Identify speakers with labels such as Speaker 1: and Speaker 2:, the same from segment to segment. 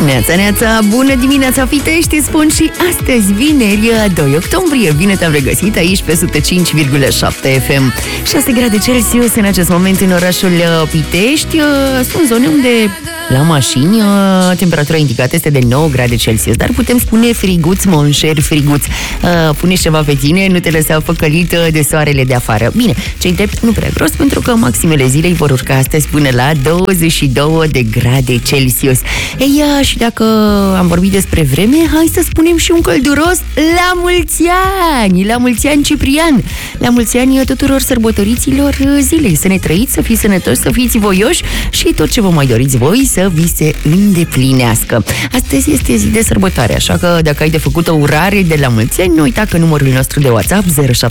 Speaker 1: Neața, neața, bună dimineața, Pitești, spun și astăzi, vineri, 2 octombrie. Bine te-am regăsit aici pe 105,7 FM. 6 grade Celsius în acest moment în orașul Pitești. Sunt zone unde la mașini temperatura indicată este de 9 grade Celsius, dar putem spune friguț, monșer, friguț. Puneți ceva pe tine, nu te lăsa păcălit de soarele de afară. Bine, cei drept nu prea gros, pentru că maximele zilei vor urca astăzi până la 22 de grade Celsius. Ei, și dacă am vorbit despre vreme, hai să spunem și un călduros la mulți ani! La mulți ani, Ciprian! La mulți ani tuturor sărbătoriților zilei. Să ne trăiți, să fiți sănătoși, să fiți voioși și tot ce vă mai doriți voi să vi se îndeplinească. Astăzi este zi de sărbătoare, așa că dacă ai de făcut o urare de la mulți ani, nu uita că numărul nostru de WhatsApp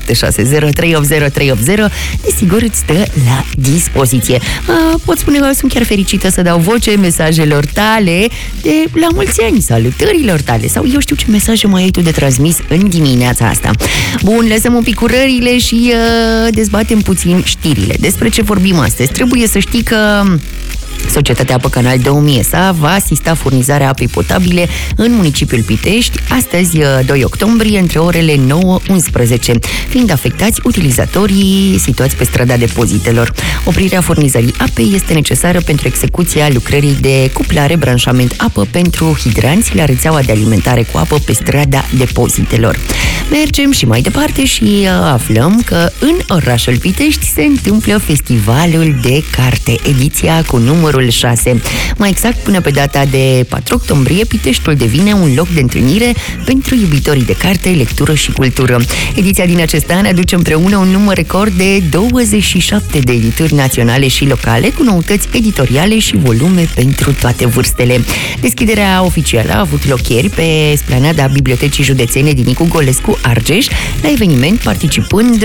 Speaker 1: 0760380380 desigur îți stă la dispoziție. Pot spune că sunt chiar fericită să dau voce mesajelor tale de la mulți ani, salutărilor tale sau eu știu ce mesaje mai ai tu de transmis în dimineața asta. Bun, lăsăm un pic urările și dezbatem puțin știrile. Despre ce vorbim astăzi? Trebuie să știi că Societatea Apă Canal 2000 SA va asista furnizarea apei potabile în municipiul Pitești, astăzi 2 octombrie, între orele 9-11, fiind afectați utilizatorii situați pe strada depozitelor. Oprirea furnizării apei este necesară pentru execuția lucrării de cuplare, branșament apă pentru hidranți la rețeaua de alimentare cu apă pe strada depozitelor. Mergem și mai departe și aflăm că în orașul Pitești se întâmplă Festivalul de Carte, ediția cu numărul 6. Mai exact, până pe data de 4 octombrie, Piteștiul devine un loc de întâlnire pentru iubitorii de carte, lectură și cultură. Ediția din acest an aduce împreună un număr record de 27 de edituri naționale și locale, cu noutăți editoriale și volume pentru toate vârstele. Deschiderea oficială a avut loc ieri pe splanada Bibliotecii Județene din Nicu Golescu, Argeș, la eveniment participând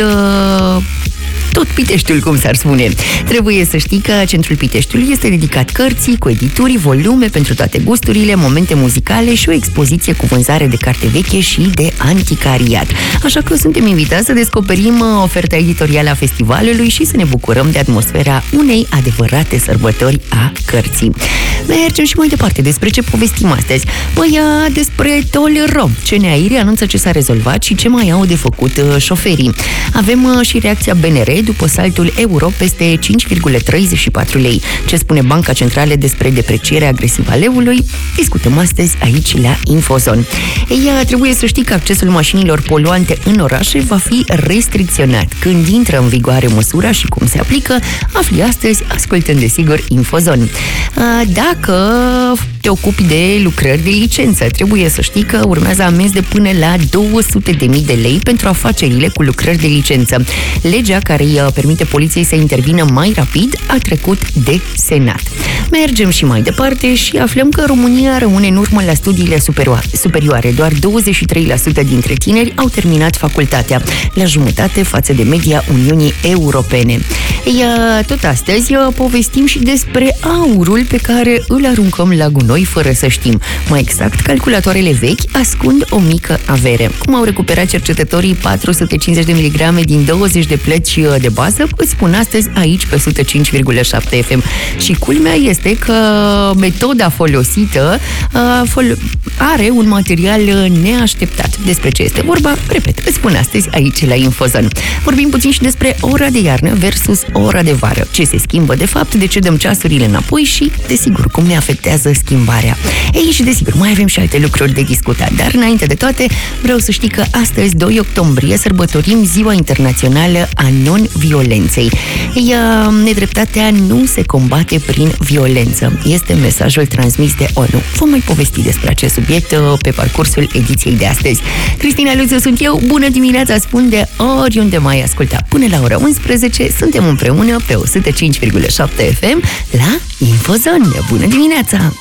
Speaker 1: tot Piteștiul, cum s-ar spune. Trebuie să știi că Centrul Piteștiului este dedicat cărții, cu edituri, volume pentru toate gusturile, momente muzicale și o expoziție cu vânzare de carte veche și de anticariat. Așa că suntem invitați să descoperim oferta editorială a festivalului și să ne bucurăm de atmosfera unei adevărate sărbători a cărții. Mergem și mai departe. Despre ce povestim astăzi? Păi, despre Tolero. CNA Airi anunță ce s-a rezolvat și ce mai au de făcut șoferii. Avem și reacția BNR după saltul euro peste 5,34 lei. Ce spune Banca Centrală despre deprecierea agresivă a leului? Discutăm astăzi aici la Infozon. Trebuie să știi că accesul mașinilor poluante în orașe va fi restricționat. Când intră în vigoare măsura și cum se aplică, afli astăzi, ascultând desigur Infozon. Dacă te ocupi de lucrări de licență, trebuie să știi că urmează amenzi de până la 200.000 de lei pentru afacerile cu lucrări de licență. Legea care îi permite poliției să intervină mai rapid a trecut de Senat. Mergem și mai departe și aflăm că România rămâne în urmă la studiile superioare. Doar 23% dintre tineri au terminat facultatea, la jumătate față de media Uniunii Europene. Tot astăzi povestim și despre aurul pe care îl aruncăm la gunoi fără să știm. Mai exact, calculatoarele vechi ascund o mică avere. Cum au recuperat cercetătorii 450 de miligrame din 20 de plăci de bază, îți spun astăzi aici pe 105,7 FM. Și culmea este că metoda folosită are un material neașteptat. Despre ce este vorba? Repet, îți spun astăzi aici la Infozon. Vorbim puțin și despre ora de iarnă versus ora de vară. Ce se schimbă de fapt, de ce dăm ceasurile înapoi și, desigur, cum ne afectează schimbarea. Ei, și desigur, mai avem și alte lucruri de discutat, dar înainte de toate, vreau să știi că astăzi, 2 octombrie, sărbătorim Ziua Internațională a Non-Violenței. Nedreptatea nu se combate prin violență. Este mesajul transmis de ONU. Vom mai povesti despre acest subiect pe parcursul ediției de astăzi. Cristina Luțu sunt eu. Bună dimineața, spun de oriunde mai asculta. Până la ora 11 suntem împreună pe 105,7 FM la Infozon. Bună dimineața!